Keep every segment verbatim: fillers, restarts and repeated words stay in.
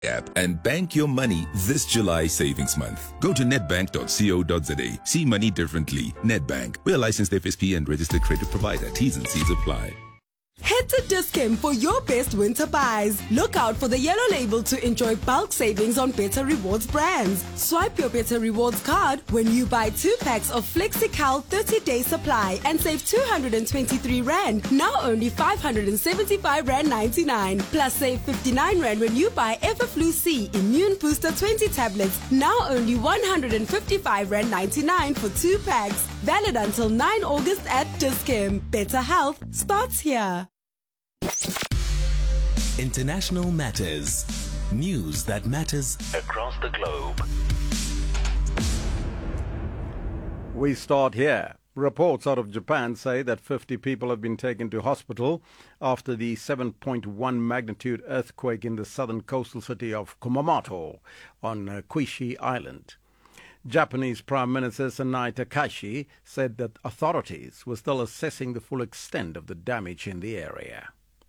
app and bank your money this July savings month. Go to netbank dot co dot za. See money differently. Netbank. We're a licensed F S P and registered credit provider. T's and C's apply. Head to Dis-Chem for your best winter buys. Look out for the yellow label to enjoy bulk savings on Better Rewards brands. Swipe your Better Rewards card when you buy two packs of FlexiCal thirty-day supply and save two hundred twenty-three rand, now only five hundred seventy-five rand ninety-nine. Plus save fifty-nine rand when you buy Everflu C Immune Booster twenty tablets, now only one hundred fifty-five rand ninety-nine for two packs. Valid until ninth August at Dis-Chem. Better health starts here. International Matters. News that matters across the globe. We start here. Reports out of Japan say that fifty people have been taken to hospital after the seven point one magnitude earthquake in the southern coastal city of Kumamoto on uh, Kuishi Island. Japanese Prime Minister Sanai Takashi said that authorities were still assessing the full extent of the damage in the area.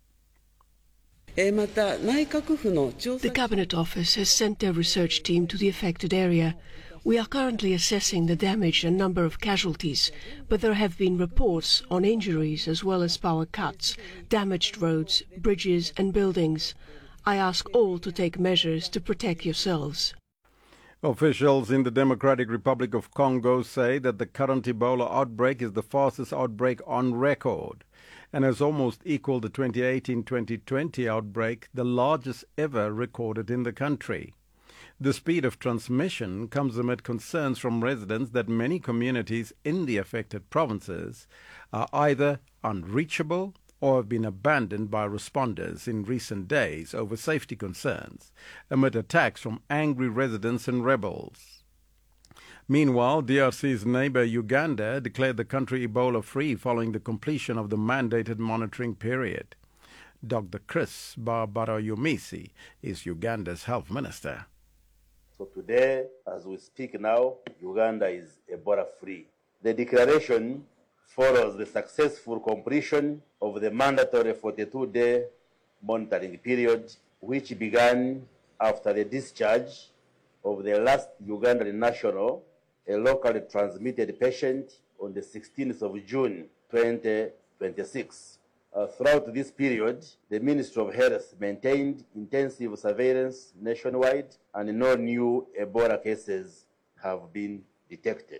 The Cabinet Office has sent their research team to the affected area. We are currently assessing the damage and number of casualties, but there have been reports on injuries as well as power cuts, damaged roads, bridges and buildings. I ask all to take measures to protect yourselves. Officials in the Democratic Republic of Congo say that the current Ebola outbreak is the fastest outbreak on record and has almost equaled the twenty eighteen twenty twenty outbreak, the largest ever recorded in the country. The speed of transmission comes amid concerns from residents that many communities in the affected provinces are either unreachable or have been abandoned by responders in recent days over safety concerns, amid attacks from angry residents and rebels. Meanwhile, D R C's neighbor Uganda declared the country Ebola-free following the completion of the mandated monitoring period. Doctor Chris Barbaroyumisi is Uganda's health minister. So today, as we speak now, Uganda is Ebola-free. The declaration follows the successful completion of the mandatory forty-two day monitoring period, which began after the discharge of the last Ugandan national, a locally transmitted patient, on the sixteenth of June twenty twenty-six. Uh, throughout this period, the Ministry of Health maintained intensive surveillance nationwide and no new Ebola cases have been detected.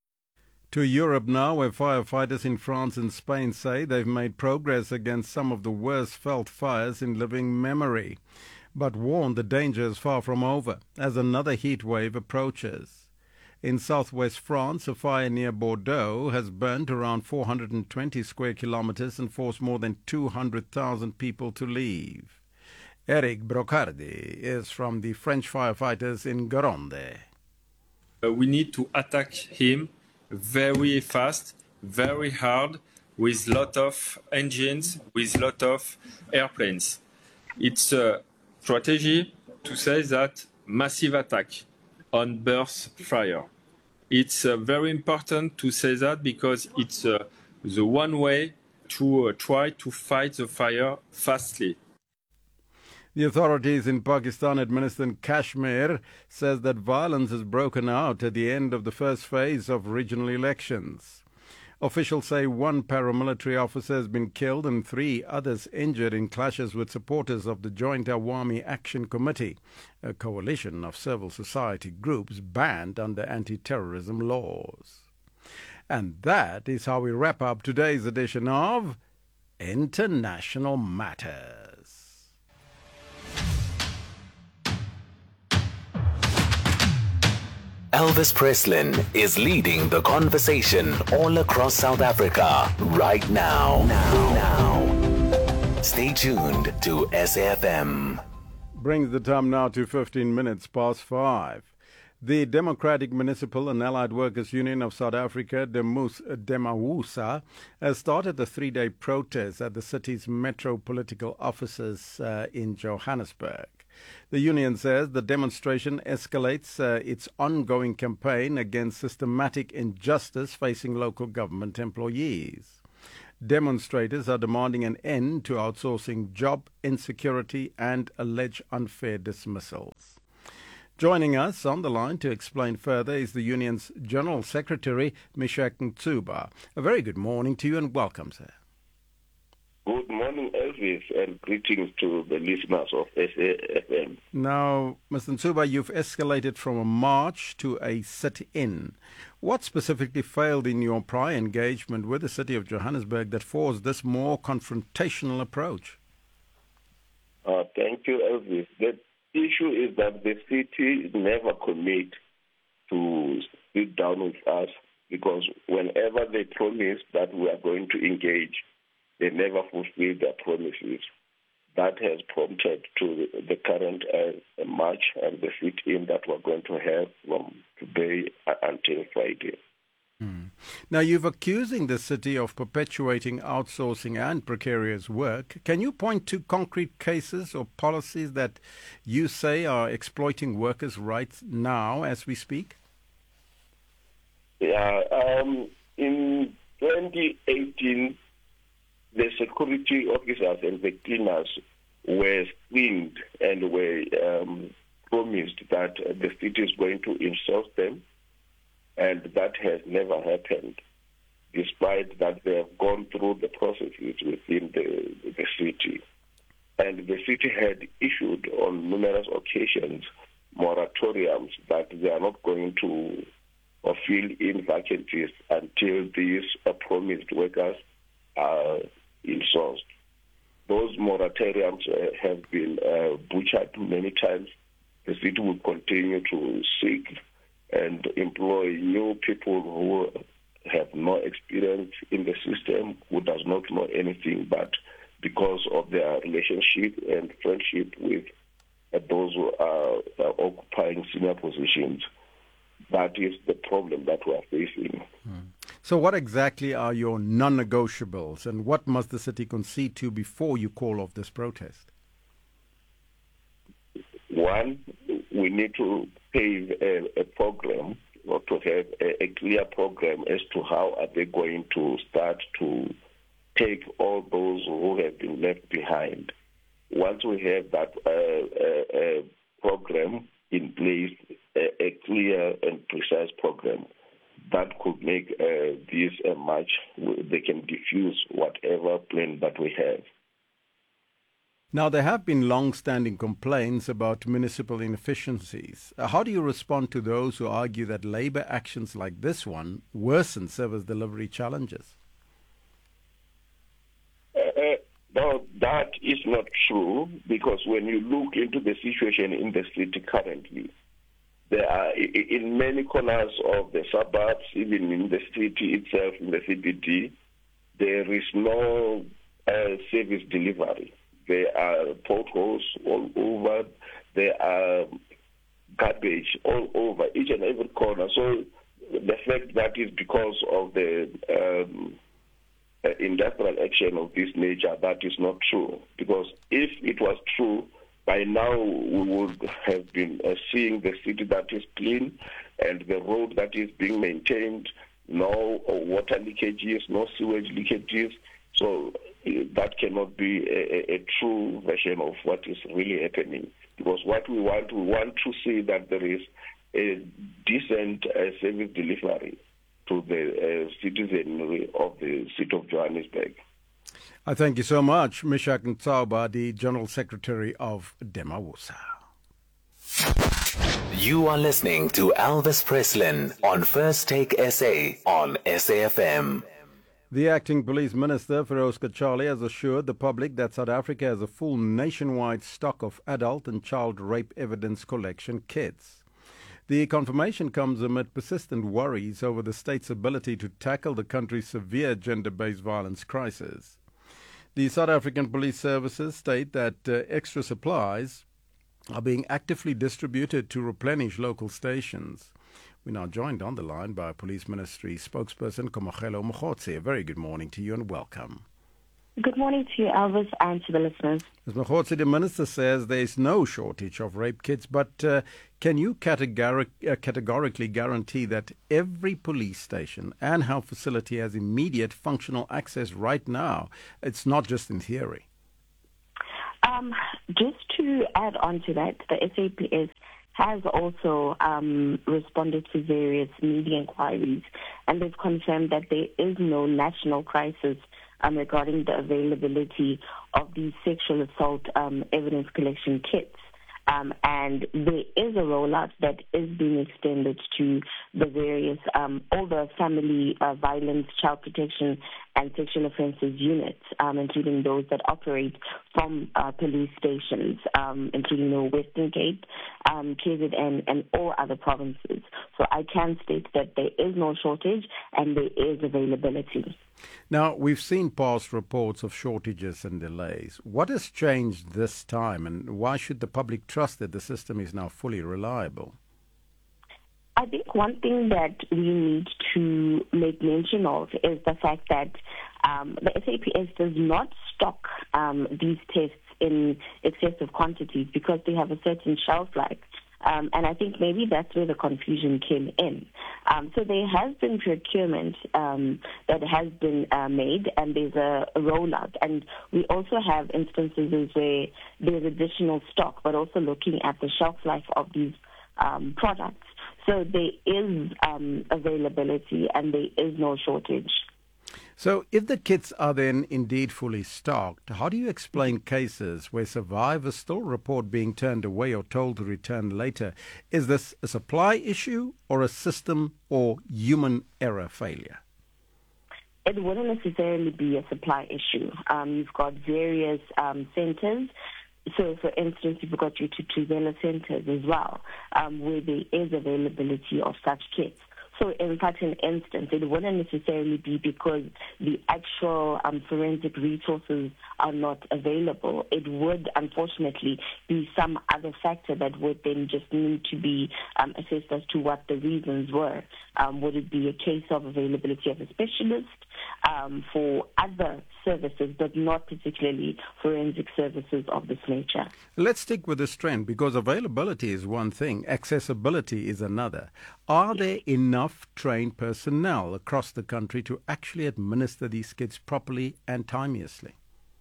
To Europe now, where firefighters in France and Spain say they've made progress against some of the worst felt fires in living memory, but warn the danger is far from over as another heat wave approaches. In southwest France, a fire near Bordeaux has burnt around four hundred twenty square kilometers and forced more than two hundred thousand people to leave. Eric Brocardi is from the French firefighters in Gironde. Uh, we need to attack him very fast, very hard, with lot of engines, with lot of airplanes. It's a strategy to say that massive attack on burst fire. It's uh, very important to say that because it's uh, the one way to uh, try to fight the fire fastly. The authorities in Pakistan administered Kashmir says that violence has broken out at the end of the first phase of regional elections. Officials say one paramilitary officer has been killed and three others injured in clashes with supporters of the Joint Awami Action Committee, a coalition of civil society groups banned under anti-terrorism laws. And that is how we wrap up today's edition of International Matters. Elvis Preslin is leading the conversation all across South Africa right now. Now, now. Stay tuned to S A F M. Brings the time now to fifteen minutes past five. The Democratic Municipal and Allied Workers Union of South Africa, DEMAWUSA, has started a three-day protest at the city's metro political offices uh, in Johannesburg. The union says the demonstration escalates uh, its ongoing campaign against systematic injustice facing local government employees. Demonstrators are demanding an end to outsourcing, job insecurity and alleged unfair dismissals. Joining us on the line to explain further is the union's General Secretary, Meshack Ntsuba. A very good morning to you and welcome, sir. Good morning, Elvis, and greetings to the listeners of S A F M. Now, Mister Ntsuba, you've escalated from a march to a sit-in. What specifically failed in your prior engagement with the City of Johannesburg that forced this more confrontational approach? Uh, thank you, Elvis. The issue is that the city never commit to sit down with us because whenever they promise that we are going to engage, they never fulfill their promises. That has prompted to the current uh, march and the sit-in that we're going to have from today until Friday. Hmm. Now, you're accusing the city of perpetuating outsourcing and precarious work. Can you point to concrete cases or policies that you say are exploiting workers' rights now as we speak? Yeah, um, in twenty eighteen, the security officers and the cleaners were screened and were um, promised that the city is going to insource them, and that has never happened, despite that they have gone through the processes within the, the city. And the city had issued on numerous occasions moratoriums that they are not going to uh, fill in vacancies until these uh, promised workers are insourced. Those moratoriums uh, have been uh, butchered many times. The city will continue to seek and employ new people who have no experience in the system, who does not know anything, but because of their relationship and friendship with uh, those who are uh, occupying senior positions. That is the problem that we are facing. Hmm. So what exactly are your non-negotiables, and what must the city concede to before you call off this protest? One, we need to pave a, a program, or to have a, a clear program as to how are they going to start to take all those who have been left behind. Once we have that uh, uh, uh, program in place, a, a clear and precise program, that could make uh, this a match. They can diffuse whatever plan that we have. Now, there have been long-standing complaints about municipal inefficiencies. Uh, how do you respond to those who argue that labour actions like this one worsen service delivery challenges? Uh, uh, no, that is not true, because when you look into the situation in the city currently, there are, in many corners of the suburbs, even in the city itself, in the C B D, there is no uh, service delivery. There are potholes all over. There are garbage all over, each and every corner. So the fact that is because of the um, uh, industrial action of this nature, that is not true. Because if it was true, by now we would have been uh, seeing the city that is clean and the road that is being maintained, no uh, water leakages, no sewage leakages. So uh, that cannot be a, a, a true version of what is really happening. Because what we want, we want to see that there is a decent uh, service delivery to the uh, citizenry of the city of Johannesburg. I thank you so much, Meshack Ntsuba, the General Secretary of DEMAWUSA. You are listening to Elvis Preslin on First Take S A on S A F M. The acting police minister, Feroz Kachali, has assured the public that South Africa has a full nationwide stock of adult and child rape evidence collection kits. The confirmation comes amid persistent worries over the state's ability to tackle the country's severe gender-based violence crisis. The South African Police Services state that uh, extra supplies are being actively distributed to replenish local stations. We're now joined on the line by Police Ministry spokesperson Komogelo Mogotsi. A very good morning to you and welcome. Good morning to you, Elvis, and to the listeners. As Mogotsi, the Minister says there is no shortage of rape kits, but uh, can you categoric, uh, categorically guarantee that every police station and health facility has immediate functional access right now? It's not just in theory. Um, just to add on to that, the S A P S has also um, responded to various media inquiries, and they've confirmed that there is no national crisis um, regarding the availability of these sexual assault um, evidence collection kits. Um, and there is a rollout that is being extended to the various, um, all the family uh, violence, child protection, and sexual offences units, um, including those that operate from uh, police stations, um, including the Western Cape, um, K Z N, and all other provinces. So I can state that there is no shortage and there is availability. Now, we've seen past reports of shortages and delays. What has changed this time, and why should the public trust that the system is now fully reliable? I think one thing that we need to make mention of is the fact that um, the S A P S does not stock um, these tests in excessive quantities because they have a certain shelf life. Um, and I think maybe that's where the confusion came in. Um, so there has been procurement um, that has been uh, made, and there's a, a rollout. And we also have instances where there's additional stock, but also looking at the shelf life of these um, products. So there is um, availability and there is no shortage. So if the kits are then indeed fully stocked, how do you explain cases where survivors still report being turned away or told to return later? Is this a supply issue or a system or human error failure? It wouldn't necessarily be a supply issue. Um, you've got various um, centres. So, for instance, you've got your Tutuzela centres as well, um, where there is availability of such kits. So in such an instance, it wouldn't necessarily be because the actual um, forensic resources are not available. It would, unfortunately, be some other factor that would then just need to be um, assessed as to what the reasons were. Um, would it be a case of availability of a specialist um, for other services, but not particularly forensic services of this nature? Let's stick with this trend, because availability is one thing, accessibility is another. Are there enough trained personnel across the country to actually administer these kits properly and timeously?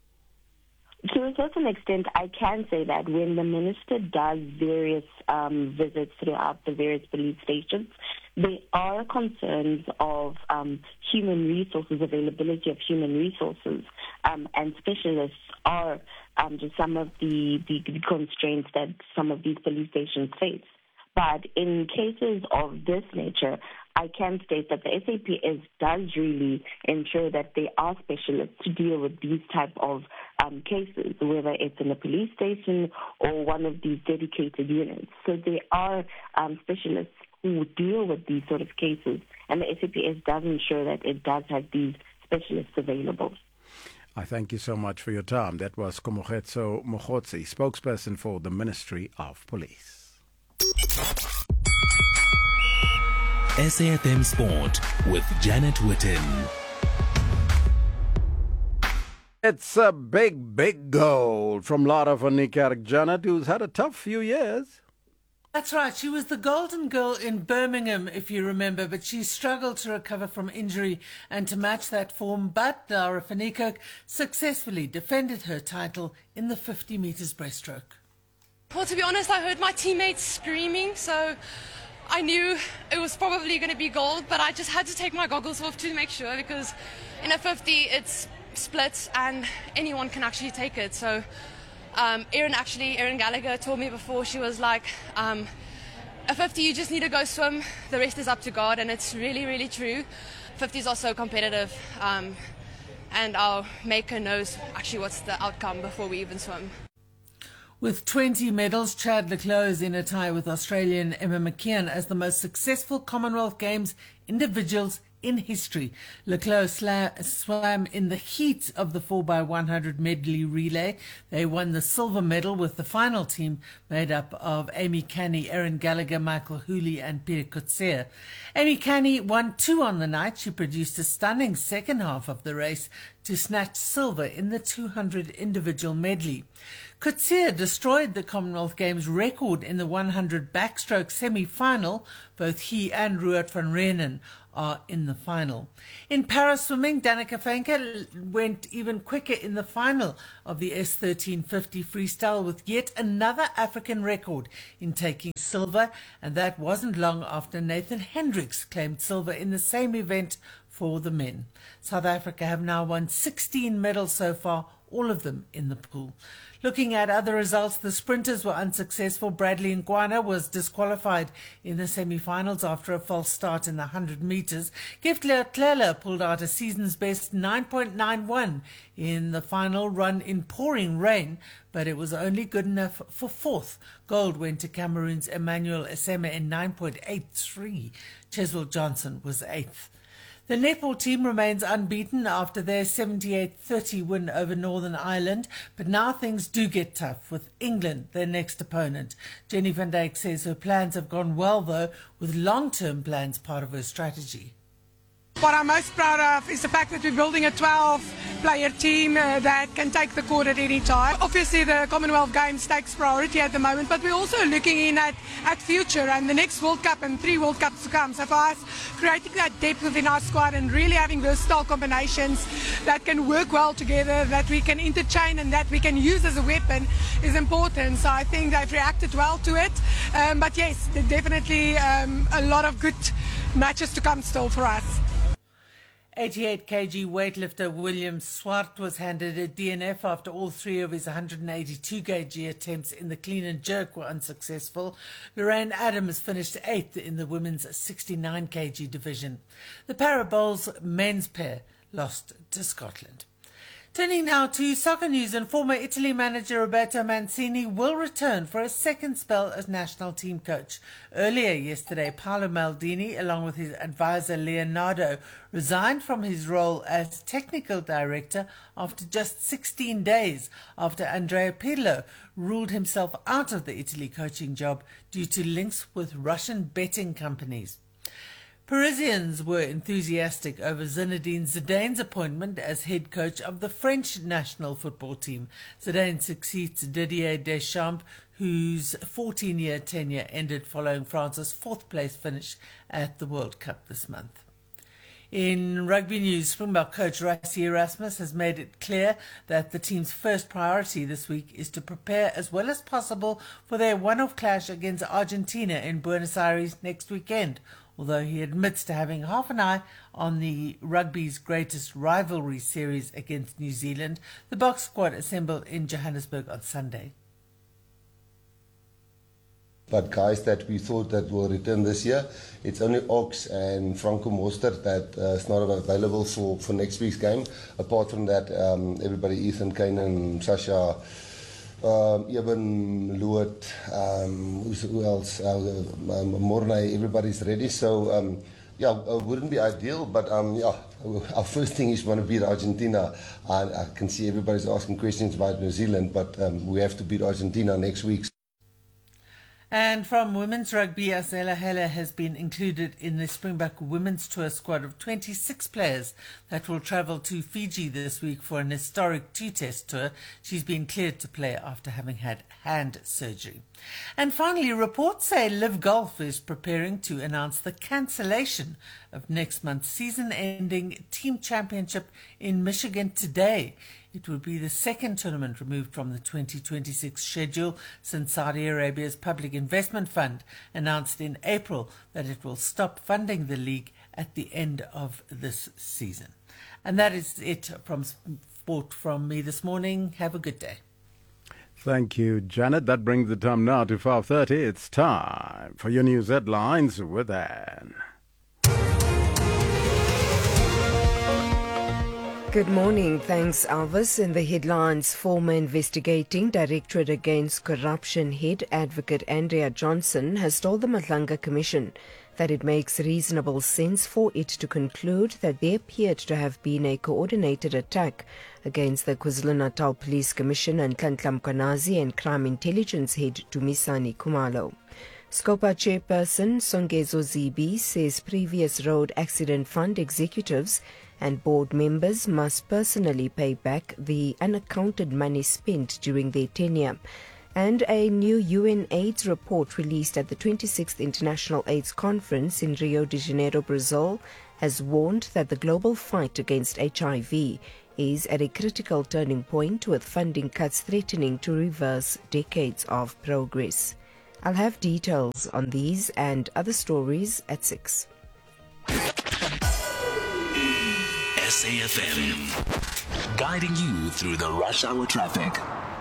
To a certain extent, I can say that when the minister does various um, visits throughout the various police stations, there are concerns of um, human resources, availability of human resources, um, and specialists are um, just some of the, the constraints that some of these police stations face. But in cases of this nature, I can state that the S A P S does really ensure that there are specialists to deal with these type of um, cases, whether it's in a police station or one of these dedicated units. So there are um, specialists who deal with these sort of cases, and the S A P S does ensure that it does have these specialists available. I thank you so much for your time. That was Komogetso Mogotsi, spokesperson for the Ministry of Police. S A F M Sport with Janet Witten. It's a big, big goal from Lara van Niekerk, Janet, who's had a tough few years. That's right. She was the golden girl in Birmingham, if you remember, but she struggled to recover from injury and to match that form. But Lara van Niekerk successfully defended her title in the fifty metres breaststroke. Well, to be honest, I heard my teammates screaming, so I knew it was probably going to be gold, but I just had to take my goggles off to make sure, because in a fifty it's split and anyone can actually take it. So um, Erin actually, Erin Gallagher told me before, she was like, um, a fifty you just need to go swim, the rest is up to God, and it's really, really true. fifties are so competitive, um, and our maker knows actually what's the outcome before we even swim. With twenty medals, Chad le Clos is in a tie with Australian Emma McKeon as the most successful Commonwealth Games individuals in history. Leclerc sla- swam in the heat of the four by one hundred medley relay. They won the silver medal with the final team made up of Amy Canny, Erin Gallagher, Michael Hooley and Peter Coetzee. Amy Canny won two on the night. She produced a stunning second half of the race to snatch silver in the two hundred individual medley. Coetzee destroyed the Commonwealth Games record in the one hundred backstroke semi-final. Both he and Ruud van Reenen are in the final. In para-swimming, Danica Venke went even quicker in the final of the S thirteen fifty freestyle with yet another African record in taking silver, and that wasn't long after Nathan Hendricks claimed silver in the same event for the men. South Africa have now won sixteen medals so far, all of them in the pool. Looking at other results, the sprinters were unsuccessful. Bradley Nkwana was disqualified in the semi-finals after a false start in the one hundred metres. Giftler Tlela pulled out a season's best nine point nine one in the final run in pouring rain, but it was only good enough for fourth. Gold went to Cameroon's Emmanuel Eseme in nine point eight three. Cheswell Johnson was eighth. The netball team remains unbeaten after their seventy-eight thirty win over Northern Ireland, but now things do get tough with England, their next opponent. Jenny van Dijk says her plans have gone well, though, with long-term plans part of her strategy. What I'm most proud of is the fact that we're building a twelve-player team uh, that can take the court at any time. Obviously, the Commonwealth Games takes priority at the moment, but we're also looking in at, at future and the next World Cup and three World Cups to come. So for us, creating that depth within our squad and really having versatile combinations that can work well together, that we can interchain and that we can use as a weapon is important. So I think they've reacted well to it. Um, but yes, there's definitely um, a lot of good matches to come still for us. eighty-eight kilogram weightlifter William Swart was handed a D N F after all three of his one hundred eighty-two kilogram attempts in the clean and jerk were unsuccessful. Lorraine Adams finished eighth in the women's sixty-nine kilogram division. The Para Bowls men's pair lost to Scotland. Turning now to soccer news, and former Italy manager Roberto Mancini will return for a second spell as national team coach. Earlier yesterday, Paolo Maldini, along with his advisor Leonardo, resigned from his role as technical director after just sixteen days after Andrea Pirlo ruled himself out of the Italy coaching job due to links with Russian betting companies. Parisians were enthusiastic over Zinedine Zidane's appointment as head coach of the French national football team. Zidane succeeds Didier Deschamps, whose fourteen-year tenure ended following France's fourth-place finish at the World Cup this month. In rugby news, Springbok coach Rassie Erasmus has made it clear that the team's first priority this week is to prepare as well as possible for their one-off clash against Argentina in Buenos Aires next weekend, although he admits to having half an eye on the rugby's greatest rivalry series against New Zealand. The Box squad assembled in Johannesburg on Sunday. But guys that we thought that will return this year, it's only Ox and Franco Mostert that uh, is not available for, for next week's game. Apart from that, um, everybody, Ethan, Kanan, Sasha, um, Eben, Luot, um, who else, uh, um, Mornay, everybody's ready. So, um, yeah, it wouldn't be ideal, but um, yeah, our first thing is want to beat Argentina. And I can see everybody's asking questions about New Zealand, but um, we have to beat Argentina next week. And from women's rugby, Azela Heller has been included in the Springbok Women's Tour squad of twenty-six players that will travel to Fiji this week for an historic two-test tour. She's been cleared to play after having had hand surgery. And finally, reports say Liv Golf is preparing to announce the cancellation of next month's season-ending team championship in Michigan today. It would be the second tournament removed from the twenty twenty-six schedule since Saudi Arabia's Public Investment Fund announced in April that it will stop funding the league at the end of this season. And that is it from sport from me this morning. Have a good day. Thank you, Janet. That brings the time now to five thirty. It's time for your news headlines with Anne. Good morning. Thanks, Alvis. In the headlines, former investigating Directorate Against Corruption head advocate Andrea Johnson has told the Madlanga Commission that it makes reasonable sense for it to conclude that there appeared to have been a coordinated attack against the KwaZulu-Natal Police Commissioner Nhlanhla Mkhwanazi and Crime Intelligence head Dumisani Khumalo. Scopa chairperson Songezo Zibi says previous road accident fund executives and board members must personally pay back the unaccounted money spent during their tenure. And a new U N AIDS report released at the twenty-sixth International AIDS Conference in Rio de Janeiro, Brazil, has warned that the global fight against H I V is at a critical turning point, with funding cuts threatening to reverse decades of progress. I'll have details on these and other stories at six. S A F M, guiding you through the rush hour traffic.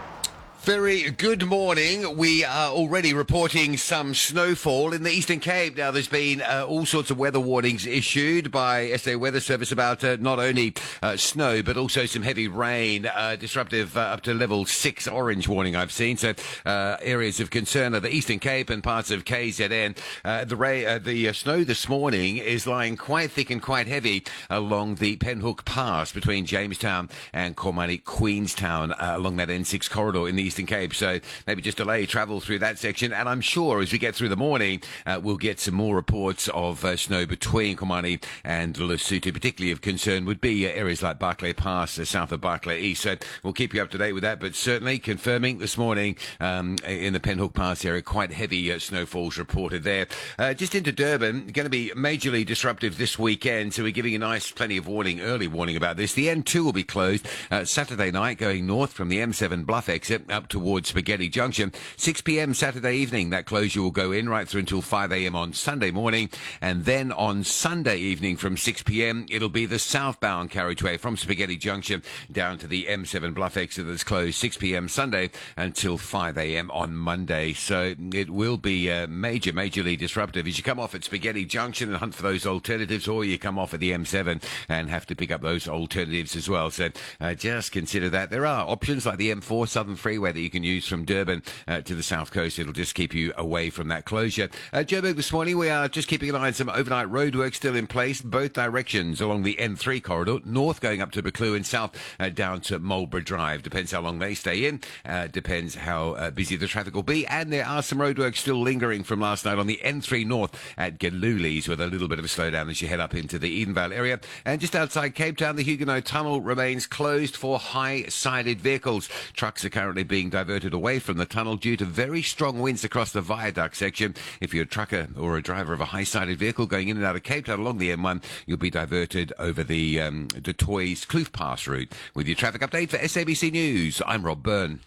Very good morning. We are already reporting some snowfall in the Eastern Cape. Now, there's been uh, all sorts of weather warnings issued by S A Weather Service about uh, not only uh, snow, but also some heavy rain, uh, disruptive uh, up to level six orange warning I've seen. So uh, areas of concern are the Eastern Cape and parts of K Z N. Uh, the ra- uh, the uh, snow this morning is lying quite thick and quite heavy along the Penhook Pass between Jamestown and Kormani Queenstown, uh, along that N six corridor in the Eastern Cape, so maybe just delay travel through that section. And I'm sure as we get through the morning, uh, we'll get some more reports of uh, snow between Kormani and Lesotho. Particularly of concern would be uh, areas like Barclay Pass, uh, south of Barclay East. So we'll keep you up to date with that, but certainly confirming this morning um, in the Penhook Pass area, quite heavy uh, snowfalls reported there. Uh, just into Durban, going to be majorly disruptive this weekend, so we're giving a nice plenty of warning, early warning about this. The N two will be closed uh, Saturday night going north from the M seven Bluff exit up towards Spaghetti Junction. six p.m. Saturday evening, that closure will go in right through until five a.m. on Sunday morning. And then on Sunday evening from six p.m, it'll be the southbound carriageway from Spaghetti Junction down to the M seven Bluff exit that's closed six p.m. Sunday until five a.m. on Monday. So it will be uh, major, majorly disruptive as you come off at Spaghetti Junction and hunt for those alternatives, or you come off at the M seven and have to pick up those alternatives as well. So uh, just consider that. There are options like the M four Southern Freeway that you can use from Durban uh, to the south coast. It'll just keep you away from that closure. Uh, Joburg this morning, we are just keeping an eye on some overnight roadwork still in place, both directions along the N three corridor, north going up to Buccleuch and south uh, down to Marlborough Drive. Depends how long they stay in, uh, depends how uh, busy the traffic will be. And there are some roadworks still lingering from last night on the N three north at Galulis, with a little bit of a slowdown as you head up into the Edenvale area. And just outside Cape Town, the Huguenot Tunnel remains closed for high-sided vehicles. Trucks are currently being diverted away from the tunnel due to very strong winds across the viaduct section. If you're a trucker or a driver of a high-sided vehicle going in and out of Cape Town along the M one, you'll be diverted over the um, De Toys Kloof Pass route. With your traffic update for S A B C News, I'm Rob Byrne.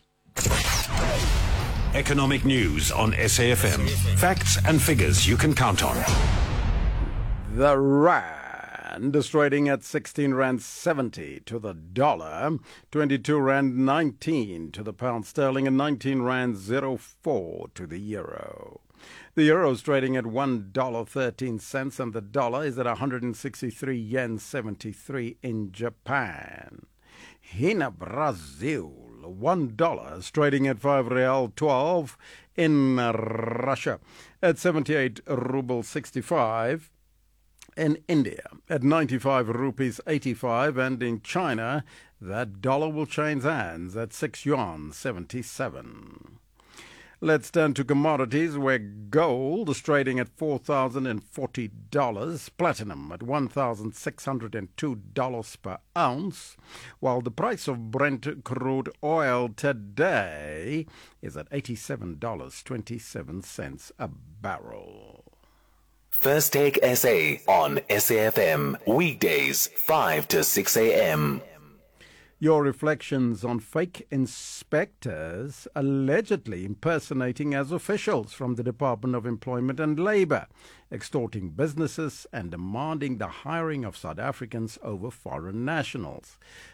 Economic news on S A F M. Facts and figures you can count on. The Rand is trading at sixteen rand seventy to the dollar, twenty-two rand nineteen to the pound sterling, and nineteen rand oh four to the euro. The euro is trading at one dollar thirteen cents, and the dollar is at one hundred sixty-three yen seventy-three in Japan. In Brazil, one dollar is trading at five real twelve. In Russia, at seventy-eight ruble sixty-five. In India, at ninety-five rupees eighty-five, and in China, that dollar will change hands at six yuan seventy-seven. Let's turn to commodities, where gold is trading at four thousand forty dollars, platinum at one thousand six hundred two dollars per ounce, while the price of Brent crude oil today is at eighty-seven dollars and twenty-seven cents a barrel. First Take S A on S A F M, weekdays five to six a.m. Your reflections on fake inspectors allegedly impersonating as officials from the Department of Employment and Labour, extorting businesses and demanding the hiring of South Africans over foreign nationals.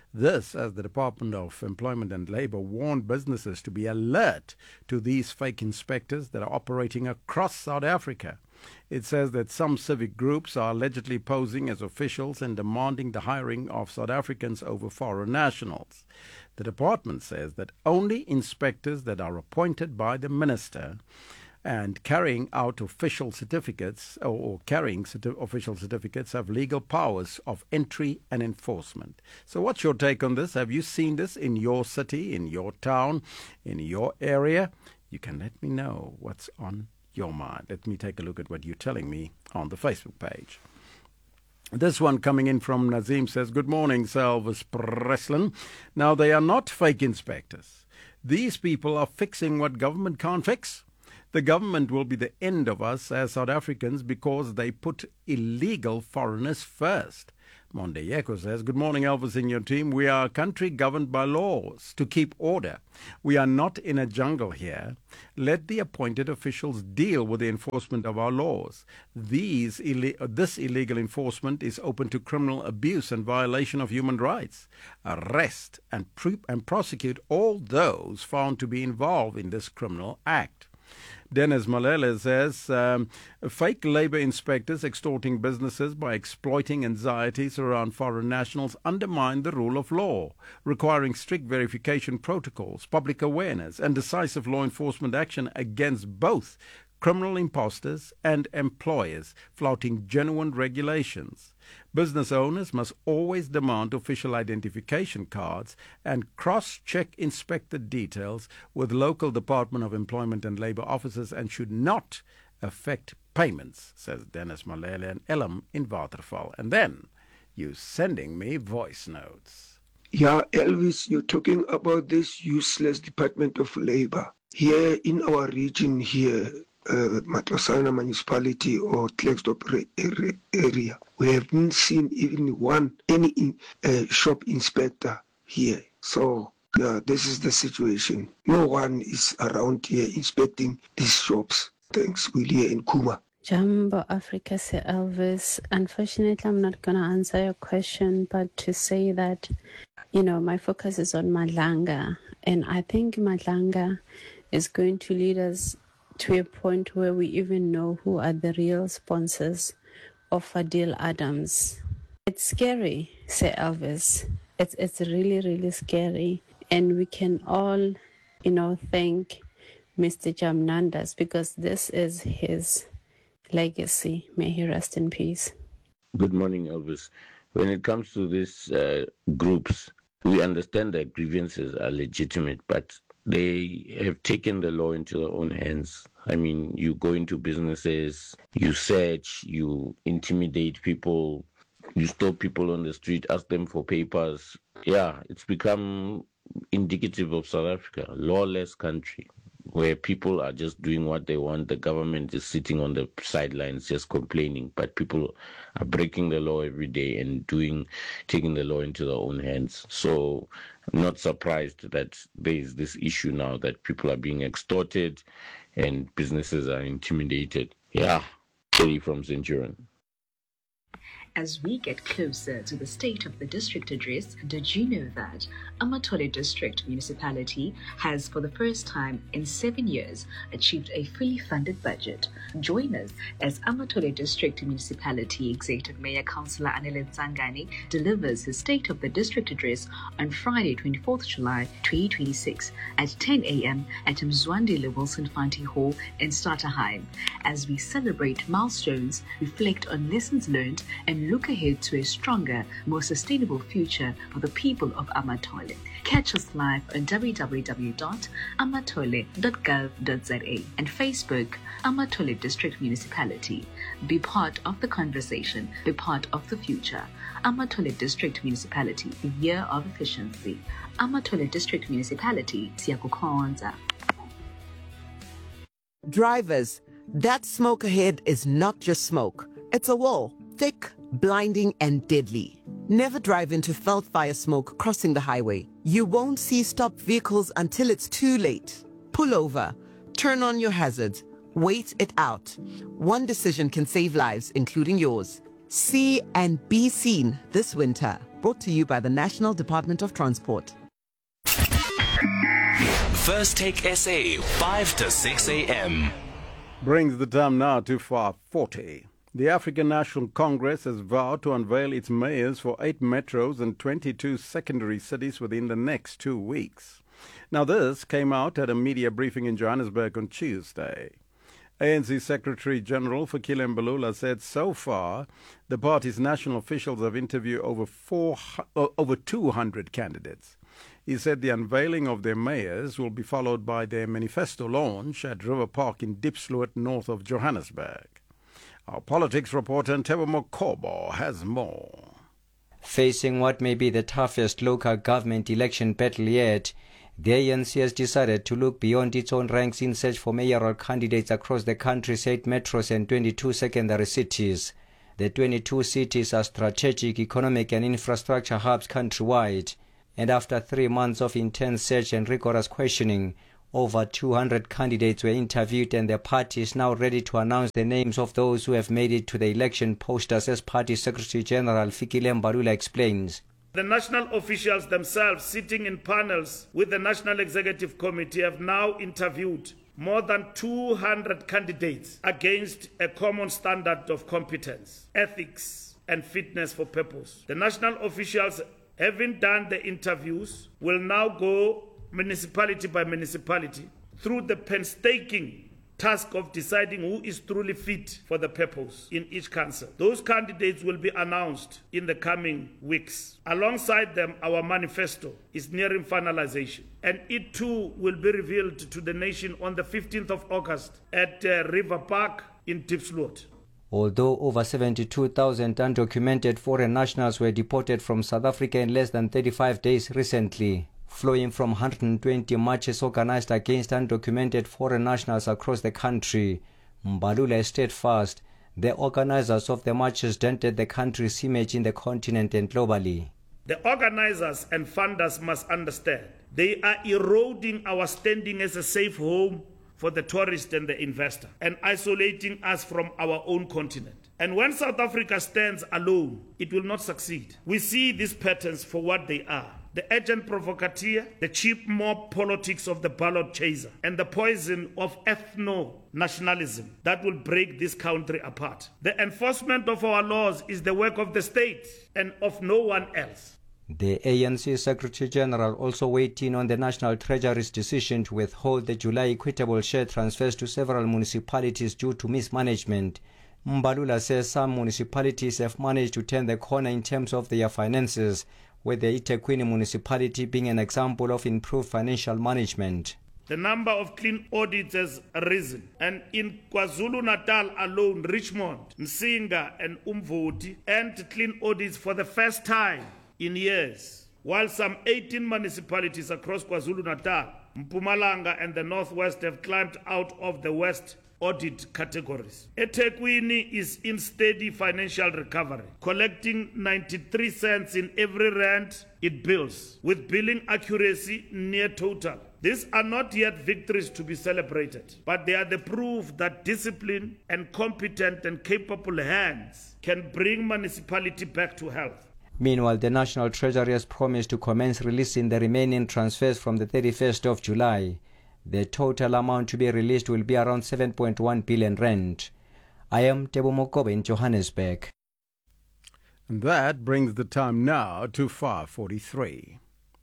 This as the Department of Employment and Labour warned businesses to be alert to these fake inspectors that are operating across South Africa. It says that some civic groups are allegedly posing as officials and demanding the hiring of South Africans over foreign nationals. The department says that only inspectors that are appointed by the minister and carrying out official certificates or, or carrying certi- official certificates have legal powers of entry and enforcement. So what's your take on this? Have you seen this in your city, in your town, in your area? You can let me know what's on your mind. Let me take a look at what you're telling me on the Facebook page. This one coming in from Nazim says, good morning, Salvis Breslin. Now, they are not fake inspectors. These people are fixing what government can't fix. The government will be the end of us as South Africans because they put illegal foreigners first. Mondeyeko says, good morning, Elvis and your team. We are a country governed by laws to keep order. We are not in a jungle here. Let the appointed officials deal with the enforcement of our laws. These Ill- this illegal enforcement is open to criminal abuse and violation of human rights. Arrest and, pre- and prosecute all those found to be involved in this criminal act. Dennis Malele says, um, fake labour inspectors extorting businesses by exploiting anxieties around foreign nationals undermine the rule of law, requiring strict verification protocols, public awareness and decisive law enforcement action against both criminal imposters and employers flouting genuine regulations. Business owners must always demand official identification cards and cross-check inspected details with local Department of Employment and Labour officers and should not affect payments, says Dennis Malele and Elam in Waterval. And then you sending me voice notes. Yeah, Elvis, you're talking about this useless Department of Labour. Here in our region here, Uh, Matlosana municipality or Klerksdorp area. We haven't seen even one, any in, uh, shop inspector here. So, yeah, this is the situation. No one is around here inspecting these shops. Thanks, Willie and Kuma. Jumbo Africa, Sir Elvis. Unfortunately, I'm not going to answer your question, but to say that, you know, my focus is on Madlanga. And I think Madlanga is going to lead us to a point where we even know who are the real sponsors of Adil Adams. It's scary, Sir Elvis. It's it's really, really scary. And we can all, you know, thank Mister Jamnandas because this is his legacy. May he rest in peace. Good morning, Elvis. When it comes to these uh, groups, we understand that grievances are legitimate, but they have taken the law into their own hands. I mean, you go into businesses, you search, you intimidate people, you stop people on the street, ask them for papers. Yeah, it's become indicative of South Africa, a lawless country where people are just doing what they want. The government is sitting on the sidelines just complaining, but people are breaking the law every day and doing, taking the law into their own hands. So I'm not surprised that there is this issue now that people are being extorted and businesses are intimidated. Yeah, Kelly from Centurion. As we get closer to the state of the district address, did you know that Amatole District Municipality has, for the first time in seven years, achieved a fully funded budget? Join us as Amatole District Municipality Executive Mayor Councillor Anele Tsangani delivers his State of the District address on Friday, twenty-fourth of July, twenty twenty-six at ten a.m. at Mzwandile Wilson Fanti Hall in Starterheim. As we celebrate milestones, reflect on lessons learned, and look ahead to a stronger, more sustainable future for the people of Amatole. Catch us live on w w w dot amatole dot gov dot z a and Facebook, Amatole District Municipality. Be part of the conversation, be part of the future. Amatole District Municipality, the year of efficiency. Amatole District Municipality, Siyakukhonza. Drivers, that smoke ahead is not just smoke. It's a wall, thick, blinding and deadly. Never drive into felt fire smoke crossing the highway. You won't see stopped vehicles until it's too late. Pull over, turn on your hazards, wait it out. One decision can save lives, including yours. See and be seen this winter. Brought to you by the National Department of Transport. First Take S A, five to six a.m. Brings the time now to five forty. The African National Congress has vowed to unveil its mayors for eight metros and twenty-two secondary cities within the next two weeks. Now, this came out at a media briefing in Johannesburg on Tuesday. A N C Secretary-General Fikile Mbalula said so far the party's national officials have interviewed over four, over two hundred candidates. He said the unveiling of their mayors will be followed by their manifesto launch at River Park in Diepsloot, north of Johannesburg. Our politics reporter Ntebo Mokobo has more. Facing what may be the toughest local government election battle yet, the A N C has decided to look beyond its own ranks in search for mayoral candidates across the country's eight metros and twenty-two secondary cities. The twenty-two cities are strategic economic and infrastructure hubs countrywide. And after three months of intense search and rigorous questioning, over two hundred candidates were interviewed, and the party is now ready to announce the names of those who have made it to the election posters, as Party Secretary-General Fikile Mbalula explains. The national officials themselves, sitting in panels with the National Executive Committee, have now interviewed more than two hundred candidates against a common standard of competence, ethics, and fitness for purpose. The national officials, having done the interviews, will now go municipality by municipality through the painstaking task of deciding who is truly fit for the purpose in each council. Those candidates will be announced in the coming weeks. Alongside them, our manifesto is nearing finalization, and it too will be revealed to the nation on the fifteenth of August at uh, River Park in Diepsloot. Although over seventy-two thousand undocumented foreign nationals were deported from South Africa in less than thirty-five days recently, flowing from one hundred twenty marches organized against undocumented foreign nationals across the country, Mbalula is steadfast. The organizers of the marches dented the country's image in the continent and globally. The organizers and funders must understand they are eroding our standing as a safe home for the tourist and the investor, and isolating us from our own continent. And when South Africa stands alone, it will not succeed. We see these patterns for what they are: the urgent provocateur, the cheap mob politics of the ballot chaser, and the poison of ethno-nationalism that will break this country apart. The enforcement of our laws is the work of the state and of no one else. The A N C Secretary-General also weighed in on the National Treasury's decision to withhold the July equitable share transfers to several municipalities due to mismanagement. Mbalula says some municipalities have managed to turn the corner in terms of their finances, with the eThekwini municipality being an example of improved financial management. The number of clean audits has risen, and in KwaZulu-Natal alone, Richmond, Msinga, and Umvoti earned clean audits for the first time in years, while some eighteen municipalities across KwaZulu-Natal, Mpumalanga, and the Northwest have climbed out of the West audit categories. eThekwini is in steady financial recovery, collecting ninety-three cents in every rand it bills, with billing accuracy near total. These are not yet victories to be celebrated, but they are the proof that discipline and competent and capable hands can bring municipality back to health. Meanwhile, the National Treasury has promised to commence releasing the remaining transfers from the thirty-first of July. The total amount to be released will be around seven point one billion rand. I am Ntebo Mokobo in Johannesburg. And that brings the time now to five forty-three.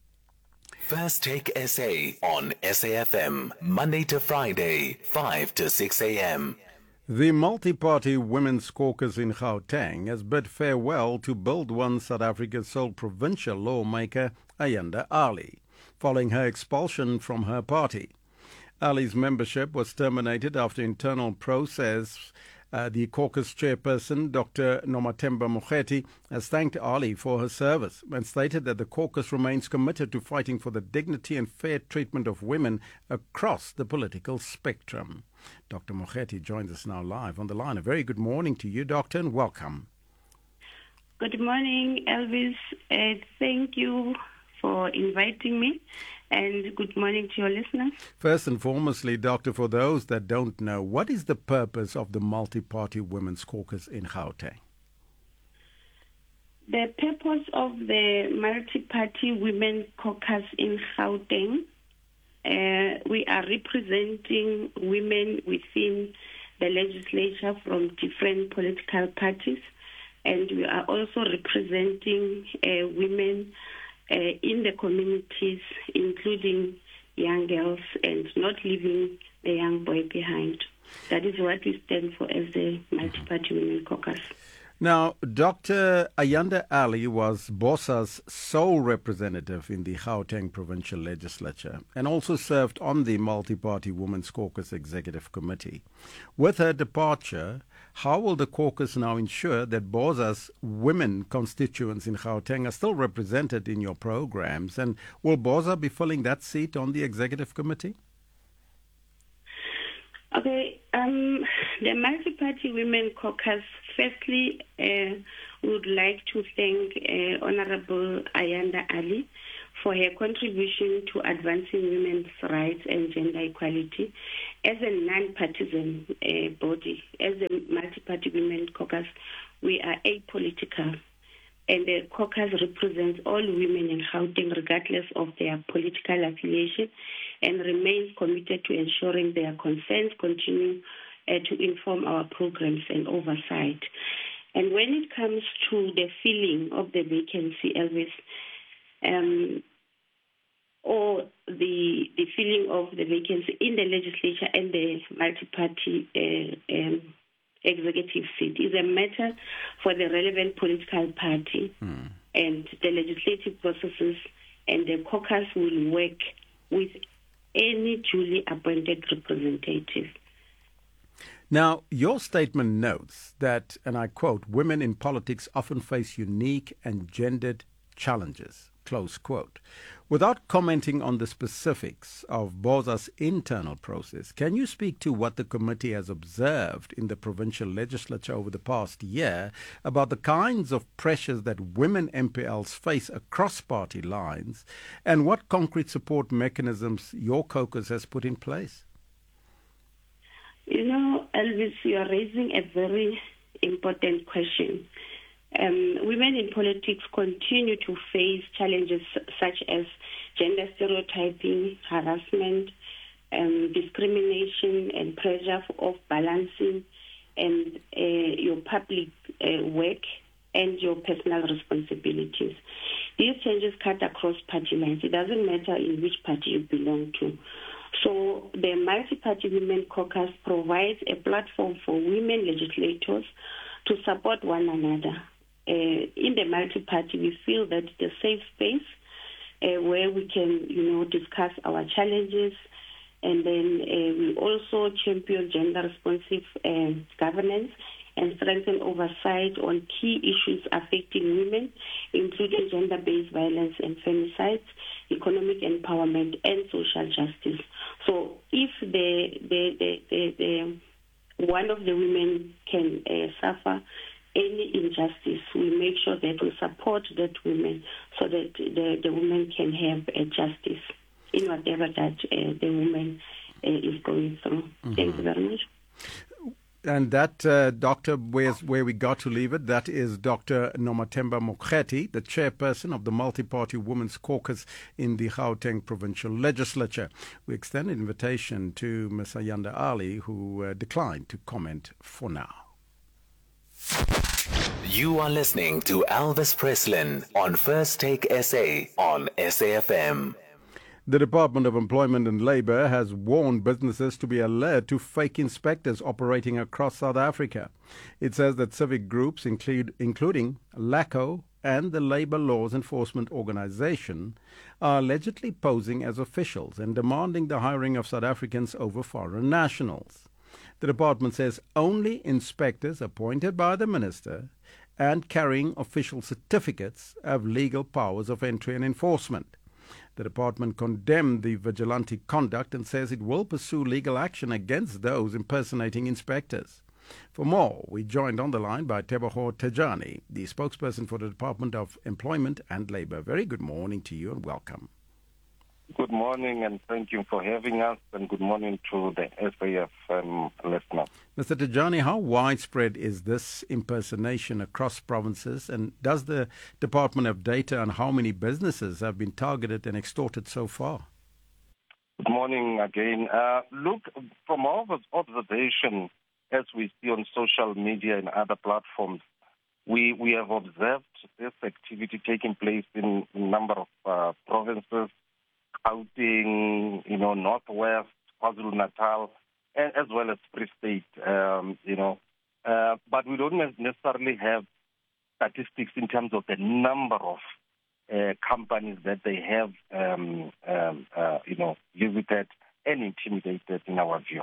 First Take S A on S A F M, Monday to Friday, five to six a.m. The multi-party Women's Caucus in Gauteng has bid farewell to Build One South Africa's sole provincial lawmaker, Ayanda Ali, following her expulsion from her party. Ali's membership was terminated after internal process. Uh, the caucus chairperson, Doctor Nomathemba Moeketsi, has thanked Ali for her service and stated that the caucus remains committed to fighting for the dignity and fair treatment of women across the political spectrum. Doctor Moeketsi joins us now live on the line. A very good morning to you, Doctor, and welcome. Good morning, Elvis. Uh, thank you for inviting me, and good morning to your listeners. First and foremostly, Doctor, for those that don't know, what is the purpose of the multi-party Women's Caucus in Gauteng? the purpose of the multi-party women caucus in Gauteng, uh, we are representing women within the legislature from different political parties, and we are also representing uh, women uh, in the communities, including young girls, and not leaving the young boy behind. That is what we stand for as the multi-party women caucus. Now, Doctor Ayanda Ali was BOSA's sole representative in the Gauteng Provincial Legislature and also served on the Multi-Party Women's Caucus Executive Committee. With her departure, how will the caucus now ensure that BOSA's women constituents in Gauteng are still represented in your programs, and will BOSA be filling that seat on the Executive Committee? Okay, um, the Multi-Party Women Caucus, firstly, uh, would like to thank uh, Honorable Ayanda Ali for her contribution to advancing women's rights and gender equality. As a non-partisan uh, body, as the Multi-Party Women Caucus, we are apolitical, and the caucus represents all women in Gauteng regardless of their political affiliation, and remains committed to ensuring their concerns continue uh, to inform our programs and oversight. And when it comes to the filling of the vacancy, Elvis, um, or the the filling of the vacancy in the legislature and the multi-party uh, um, executive seat is a matter for the relevant political party, hmm. and the legislative processes, and the caucus will work with any duly appointed representative. Now, your statement notes that, and I quote, women in politics often face unique and gendered challenges, close quote. Without commenting on the specifics of BOSA's internal process, can you speak to what the committee has observed in the provincial legislature over the past year about the kinds of pressures that women M P Ls face across party lines, and what concrete support mechanisms your caucus has put in place? You know, Elvis, you are raising a very important question. Um, women in politics continue to face challenges such as gender stereotyping, harassment, um, discrimination, and pressure of balancing and uh, your public uh, work and your personal responsibilities. These changes cut across party lines. It doesn't matter in which party you belong to. So the Multi-Party Women Caucus provides a platform for women legislators to support one another. Uh, in the multi-party, we feel that it's a safe space uh, where we can, you know, discuss our challenges, and then uh, we also champion gender-responsive uh, governance and strengthen oversight on key issues affecting women, including gender-based violence and femicides, economic empowerment, and social justice. So, if the the the, the, the one of the women can uh, suffer any injustice, we make sure that we support that woman so that the, the woman can have a justice in whatever that uh, the woman uh, is going through. Mm-hmm. Thank you very much. And that, uh, Doctor, where's where we got to leave it, that is Doctor Nomathemba Mokgethi, the chairperson of the Multi-Party Women's Caucus in the Gauteng Provincial Legislature. We extend an invitation to Miz Ayanda Ali, who uh, declined to comment for now. You are listening to Elvis Preslin on First Take S A on S A F M. The Department of Employment and Labour has warned businesses to be alert to fake inspectors operating across South Africa. It says that civic groups, include, including LACO and the Labour Laws Enforcement Organisation, are allegedly posing as officials and demanding the hiring of South Africans over foreign nationals. The department says only inspectors appointed by the minister and carrying official certificates have legal powers of entry and enforcement. The department condemned the vigilante conduct and says it will pursue legal action against those impersonating inspectors. For more, we joined on the line by Teboho Tejani, the spokesperson for the Department of Employment and Labour. Very good morning to you and welcome. Good morning, and thank you for having us, and good morning to the S A F um, listener. Mister Tijani, how widespread is this impersonation across provinces, and does the department have data on how many businesses have been targeted and extorted so far? Good morning again. Uh, look, from our observation, as we see on social media and other platforms, we, we have observed this activity taking place in a number of uh, provinces, Gauteng, you know, Northwest, KwaZulu-Natal, and as well as Free State, um, you know. Uh, but we don't necessarily have statistics in terms of the number of uh, companies that they have, um, um, uh, you know, visited and intimidated in our view.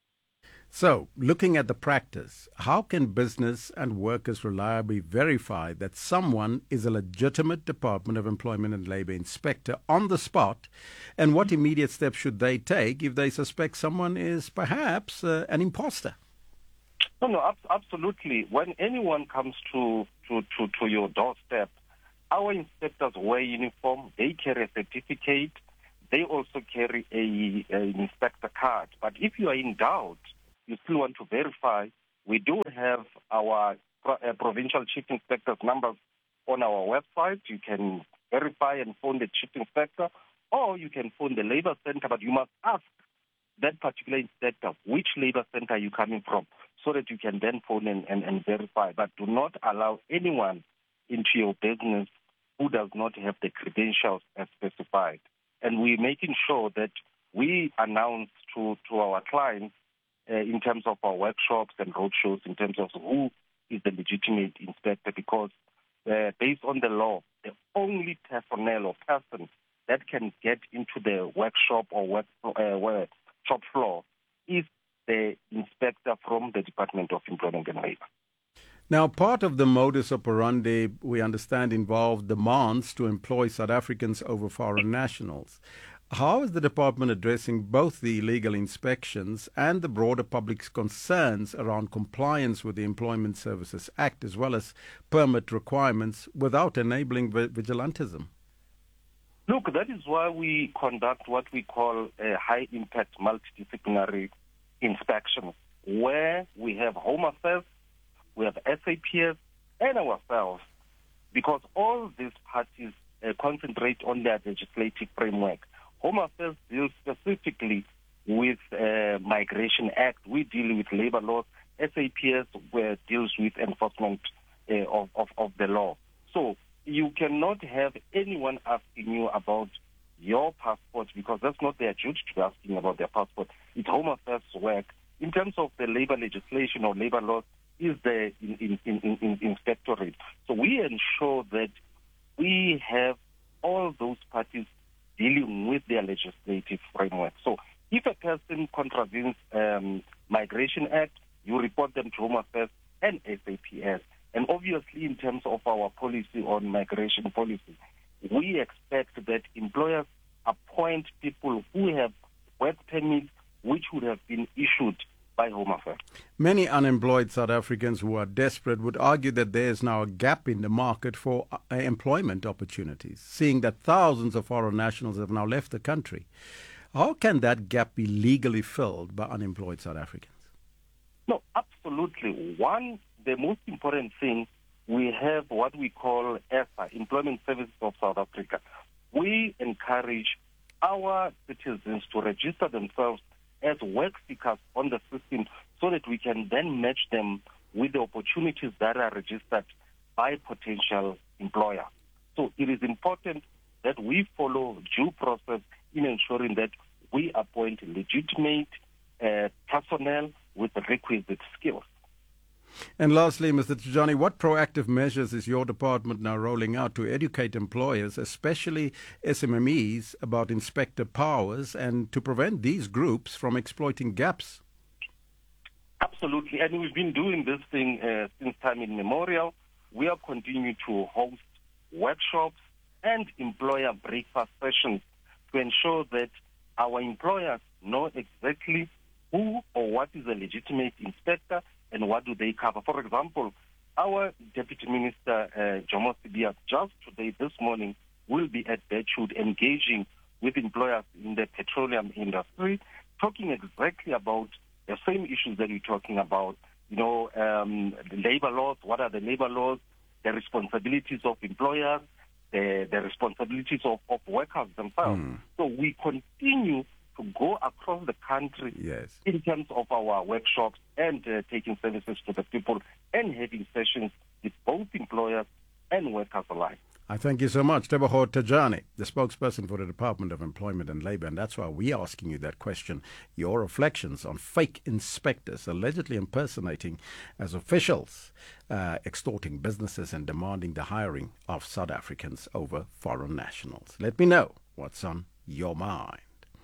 So, looking at the practice, how can business and workers reliably verify that someone is a legitimate Department of Employment and Labour inspector on the spot, and what immediate steps should they take if they suspect someone is perhaps uh, an imposter? No, no, ab- absolutely. When anyone comes to, to, to, to your doorstep, our inspectors wear uniform, they carry a certificate, they also carry a, a inspector card. But if you are in doubt, you still want to verify, we do have our pro- uh, provincial chief inspectors' numbers on our website. You can verify and phone the chief inspector, or you can phone the labor center, but you must ask that particular inspector which labor center are you coming from, so that you can then phone and, and, and verify. But do not allow anyone into your business who does not have the credentials as specified. And we're making sure that we announce to, to our clients Uh, in terms of our workshops and roadshows, in terms of who is the legitimate inspector, because uh, based on the law, the only personnel or person that can get into the workshop or work, uh, work shop floor is the inspector from the Department of Employment and Labour. Now, part of the modus operandi, we understand, involved demands to employ South Africans over foreign nationals. How is the department addressing both the illegal inspections and the broader public's concerns around compliance with the Employment Services Act, as well as permit requirements, without enabling vigilantism? Look, that is why we conduct what we call a high-impact multidisciplinary inspection, where we have Home Affairs, we have S A P S, and ourselves, because all these parties uh, concentrate on their legislative framework. Home Affairs deals specifically with uh, Migration Act. We deal with labor laws. S A P S where deals with enforcement uh, of, of, of the law. So you cannot have anyone asking you about your passport, because that's not their duty to be asking about their passport. It's Home Affairs work. In terms of the labor legislation or labor laws, is the in, in, in, in, inspectorate. So we ensure that we have all those parties dealing with their legislative framework. So if a person contravenes um, Migration Act, you report them to Home Affairs and S A P S. And obviously, in terms of our policy on migration policy, we expect that employers appoint people who have work permits which would have been issued by Home Affairs. Many unemployed South Africans who are desperate would argue that there is now a gap in the market for uh, employment opportunities, seeing that thousands of foreign nationals have now left the country. How can that gap be legally filled by unemployed South Africans? No, absolutely. One, the most important thing, we have what we call E S A, Employment Services of South Africa. We encourage our citizens to register themselves as work seekers on the system, so that we can then match them with the opportunities that are registered by potential employer. So it is important that we follow due process in ensuring that we appoint legitimate uh, personnel with the requisite skills. And lastly, Mister Tijani, what proactive measures is your department now rolling out to educate employers, especially S M M Es, about inspector powers and to prevent these groups from exploiting gaps? Absolutely. And we've been doing this thing uh, since time immemorial. We are continuing to host workshops and employer breakfast sessions to ensure that our employers know exactly who or what is a legitimate inspector and what do they cover. For example, our Deputy Minister, uh, Jomo Sibiya, just today, this morning, will be at Birchwood engaging with employers in the petroleum industry, talking exactly about the same issues that we're talking about. You know, um, the labor laws, what are the labor laws, the responsibilities of employers, the, the responsibilities of, of workers themselves. Mm. So we continue to go across the country yes. in terms of our workshops and uh, taking services to the people and having sessions with both employers and workers alike. I thank you so much, Teboho Tajani, the spokesperson for the Department of Employment and Labour, and that's why we're asking you that question. Your reflections on fake inspectors allegedly impersonating as officials, uh, extorting businesses and demanding the hiring of South Africans over foreign nationals. Let me know what's on your mind.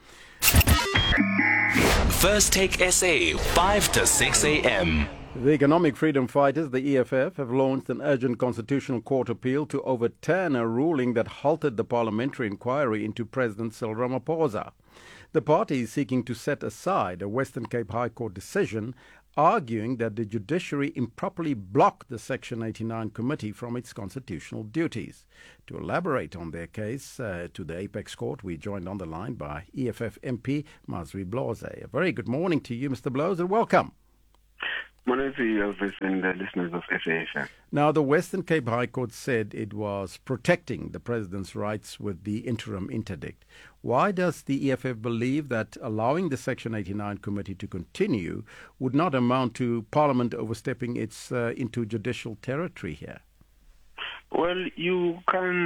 First Take S A, five to six a.m. The Economic Freedom Fighters, the E F F, have launched an urgent Constitutional Court appeal to overturn a ruling that halted the parliamentary inquiry into President Cyril Ramaphosa. The party is seeking to set aside a Western Cape High Court decision arguing that the judiciary improperly blocked the Section eighty-nine committee from its constitutional duties. To elaborate on their case uh, to the Apex Court, we joined on the line by E F F M P Mazwi Blose. A very good morning to you, Mister Blose, and welcome. Morning to you, Elvis, and the listeners of S A F M. Now, the Western Cape High Court said it was protecting the president's rights with the interim interdict. Why does the E F F believe that allowing the Section eighty-nine committee to continue would not amount to Parliament overstepping its uh, into judicial territory here? Well, you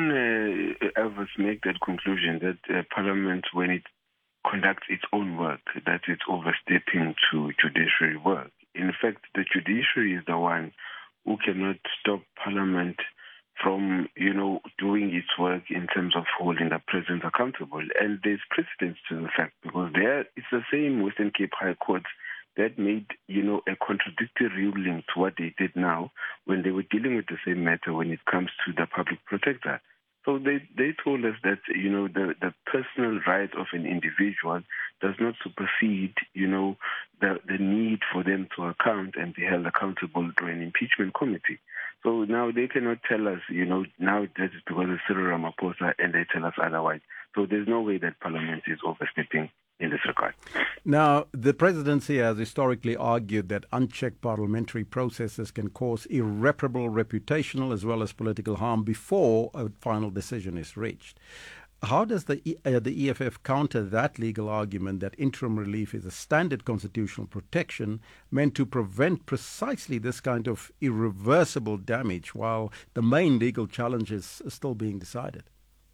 can, uh, Elvis, make that conclusion that uh, Parliament, when it conducts its own work, that it's overstepping to judiciary work. In fact, the judiciary is the one who cannot stop Parliament from, you know, doing its work in terms of holding the president accountable. And there's precedence to the fact, because there it's the same Western Cape High Court that made, you know, a contradictory ruling to what they did now when they were dealing with the same matter when it comes to the public protector. So they, they told us that, you know, the, the personal right of an individual does not supersede, you know, the, the need for them to account and be held accountable through an impeachment committee. So now they cannot tell us, you know, now that is because of Cyril Ramaphosa, and they tell us otherwise. So there's no way that Parliament is overstepping in this regard. Now, the presidency has historically argued that unchecked parliamentary processes can cause irreparable reputational as well as political harm before a final decision is reached. How does the e- uh, the E F F counter that legal argument that interim relief is a standard constitutional protection meant to prevent precisely this kind of irreversible damage while the main legal challenge is still being decided?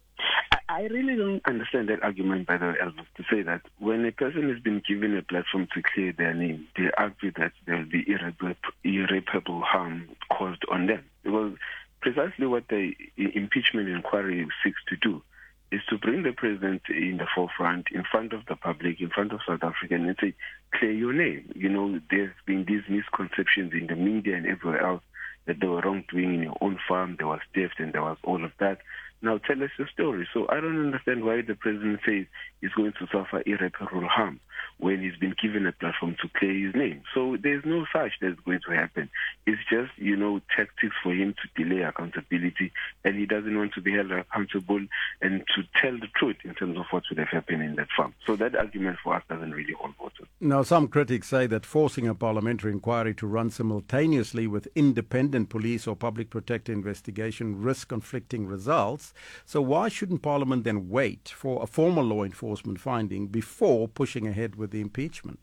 I really don't understand that argument, by the way, Elvis, to say that when a person has been given a platform to clear their name, they argue that there will be irreparable, irreparable harm caused on them. Because precisely what the impeachment inquiry seeks to do is to bring the president in the forefront, in front of the public, in front of South Africa, and say, clear your name. You know, there's been these misconceptions in the media and everywhere else that there were wrongdoing in your own farm, there was theft, and there was all of that. Now tell us your story. So I don't understand why the president says he's going to suffer irreparable harm when he's been given a platform to clear his name. So there's no such that's going to happen. It's just, you know, tactics for him to delay accountability, and he doesn't want to be held accountable and to tell the truth in terms of what would have happened in that farm. So that argument for us doesn't really hold water. Now, some critics say that forcing a parliamentary inquiry to run simultaneously with independent police or public protector investigation risks conflicting results. So why shouldn't Parliament then wait for a formal law enforcement finding before pushing ahead with the impeachment?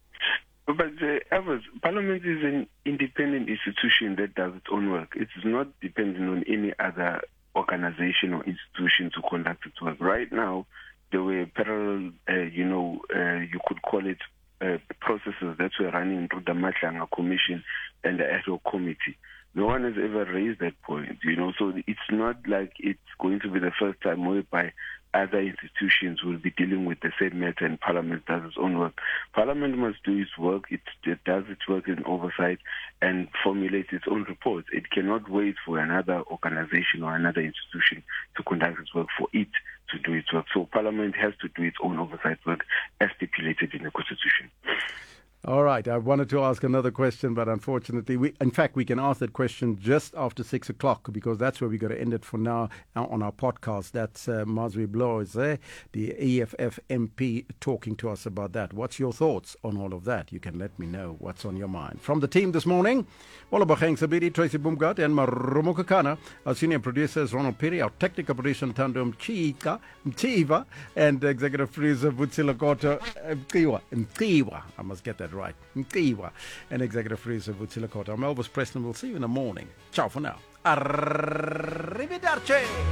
But uh, Evers, Parliament is an independent institution that does its own work. It is not dependent on any other organization or institution to conduct its work. Right now, there were parallel, uh, you know, uh, you could call it uh, processes that were running through the Matlanga Commission and the Ad hoc Committee. No one has ever raised that point, you know, so it's not like it's going to be the first time whereby other institutions will be dealing with the same matter and Parliament does its own work. Parliament must do its work, it, it does its work in oversight and formulates its own reports. It cannot wait for another organization or another institution to conduct its work for it to do its work. So Parliament has to do its own oversight work as stipulated in the Constitution. All right, I wanted to ask another question, but unfortunately, we, in fact, we can ask that question just after six o'clock because that's where we're going to end it for now on our podcast. That's uh, Mazwi Blow is there, the E F F M P, talking to us about that. What's your thoughts on all of that? You can let me know what's on your mind. From the team this morning, Olabacheng Sabiri, Tracy Bumgat, and Marumo Kakana. Our senior producer is Ronald Perry, our technical producer Tando Mchika, Mchiva, and executive producer Vutsila Kota Mkiwa. Mkiwa, I must get that right. Mkiwa, and executive producer Vutsila Kota. I'm Elvis Preston. We'll see you in the morning. Ciao for now. Arrivederci.